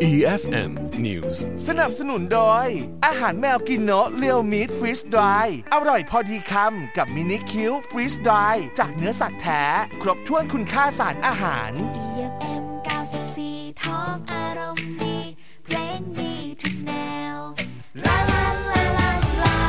EFM News สนับสนุนโดยอาหารแมวกินโนะเรียวมีทฟรีสดรายอร่อยพอดีคำกับมินิคิวฟรีสดรายจากเนื้อสัตว์แท้ครบถ้วนคุณค่าสารอาหาร EFM 94 ท้องอารมณ์ดีเพลงดีทุกแนวลาลาลาลาลา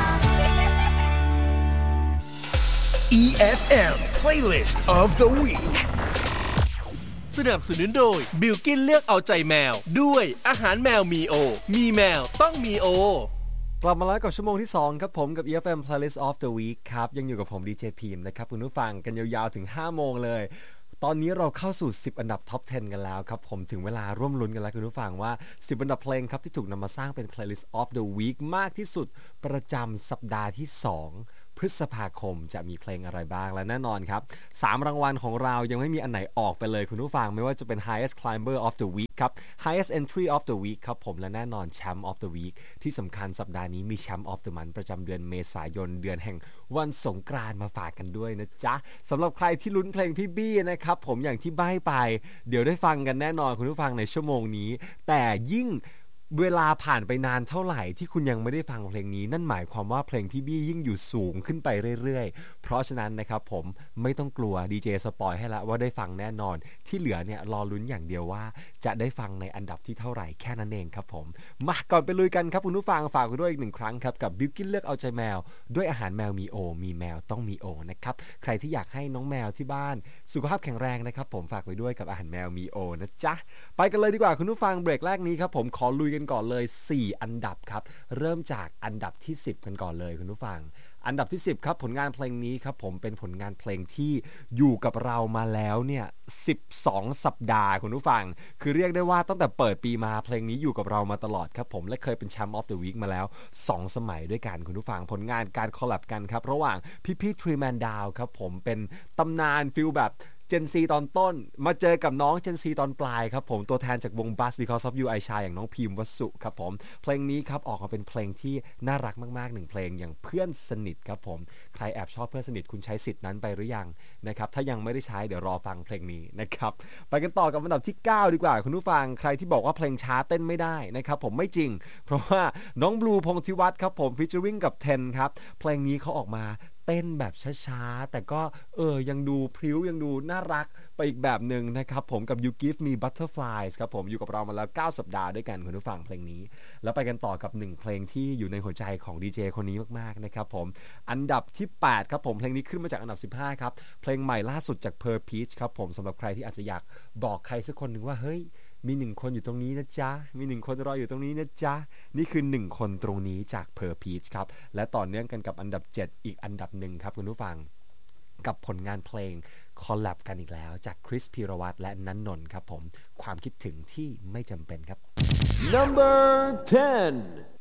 EFM Playlist of the Week สนับสนุนโดยบิลกินเลือกเอาใจแมวด้วยอาหารแมวมีโอมีแมวต้องมีโอกลับมาแล้วกับชั่วโมงที่2ครับผมกับ EFM Playlist of the Week ครับยังอยู่กับผมดีเจพีมนะครับคุณผู้ฟังกันยาวๆถึง5โมงเลยตอนนี้เราเข้าสู่10อันดับท็อป 10 กันแล้วครับผมถึงเวลาร่วมลุ้นกันแล้วคุณผู้ฟังว่า10อันดับเพลงครับที่ถูกนำมาสร้างเป็น Playlist of the Week มากที่สุดประจำสัปดาห์ที่2พฤษภาคมจะมีเพลงอะไรบ้างและแน่นอนครับ3รางวัลของเรายังไม่มีอันไหนออกไปเลยคุณผู้ฟังไม่ว่าจะเป็น Highest Climber of the Week ครับ Highest Entry of the Week ครับผมและแน่นอน Champ of the Week ที่สำคัญสัปดาห์นี้มี Champ of the Month ประจำเดือนเมษายนเดือนแห่งวันสงกรานต์มาฝากกันด้วยนะจ๊ะสำหรับใครที่ลุ้นเพลงพี่บี้นะครับผมอย่างที่ใบ้ไปเดี๋ยวได้ฟังกันแน่นอนคุณผู้ฟังในชั่วโมงนี้แต่ยิ่งเวลาผ่านไปนานเท่าไหร่ที่คุณยังไม่ได้ฟังเพลงนี้นั่นหมายความว่าเพลงพี่บี้ยิ่งอยู่สูงขึ้นไปเรื่อยๆเพราะฉะนั้นนะครับผมไม่ต้องกลัวดีเจสปอยให้แล้วว่าได้ฟังแน่นอนที่เหลือเนี่ยรอลุ้นอย่างเดียวว่าจะได้ฟังในอันดับที่เท่าไหร่แค่นั้นเองครับผมมาก่อนไปลุยกันครับคุณผู้ฟังฝากไว้ด้วยอีก1ครั้งครับกับบิลกิ้นเลือกเอาใจแมวด้วยอาหารแมวมีโอมีแมวต้องมีโอนะครับใครที่อยากให้น้องแมวที่บ้านสุขภาพแข็งแรงนะครับผมฝากไว้ด้วยกับอาหารแมวมีโอนะจ๊ะไปกันเลยดีกว่าคุณผู้ฟังเบรกแรกนี้ครับผมขอลุยกันก่อนเลย4อันดับครับเริ่มจากอันดับที่10กันก่อนเลยคุณผู้ฟังอันดับที่10ครับผลงานเพลงนี้ครับผมเป็นผลงานเพลงที่อยู่กับเรามาแล้วเนี่ย12สัปดาห์คุณผู้ฟังคือเรียกได้ว่าตั้งแต่เปิดปีมาเพลงนี้อยู่กับเรามาตลอดครับผมและเคยเป็นแชมป์ออฟเดอะวีคมาแล้ว2สมัยด้วยกันคุณผู้ฟังผลงานการคอลแลบกันครับระหว่างพี่ทรีแมนดาวครับผมเป็นตำนานฟิลแบบเจนซีตอนต้นมาเจอกับน้องเจนซีตอนปลายครับผมตัวแทนจากวง Buzz Because of You ไอชายอย่างน้องพิมพ์วสุครับผมเพลงนี้ครับออกมาเป็นเพลงที่น่ารักมากๆ1เพลงอย่างเพื่อนสนิทครับผมใครแอบชอบเพื่อนสนิทคุณใช้สิทธิ์นั้นไปหรือยังนะครับถ้ายังไม่ได้ใช้เดี๋ยวรอฟังเพลงนี้นะครับไปกันต่อกับอันดับที่9ดีกว่าคุณผู้ฟังใครที่บอกว่าเพลงช้าเต้นไม่ได้นะครับผมไม่จริงเพราะว่าน้องบลูพงษ์ธิวัฒน์ครับผมฟีเจอริ่งกับเทนครับเพลงนี้เขาออกมาเต้นแบบช้าๆแต่ก็ยังดูพริ้วยังดูน่ารักไปอีกแบบหนึ่งนะครับผมกับ You Give Me Butterflies ครับผมอยู่กับเรามาแล้ว9สัปดาห์ด้วยกันคุณผู้ฟังเพลงนี้แล้วไปกันต่อกับ1เพลงที่อยู่ในหัวใจของดีเจคนนี้มากๆนะครับผมอันดับที่8ครับผมเพลงนี้ขึ้นมาจากอันดับ15ครับเพลงใหม่ล่าสุดจาก Per Peach ครับผมสำหรับใครที่อาจจะอยากบอกใครสักคนนึงว่าเฮ้ยมี1คนอยู่ตรงนี้นะจ๊ะมี1คนรออยู่ตรงนี้นะจ๊ะนี่คือ1คนตรงนี้จาก Per Peach ครับและต่อเนื่องกันกับอันดับ7อีกอันดับหนึ่งครับคุณผู้ฟังกับผลงานเพลงคอลแลบกันอีกแล้วจากคริสพีรวัตรและณัฐนนท์ครับผมความคิดถึงที่ไม่จำเป็นครับ Number 10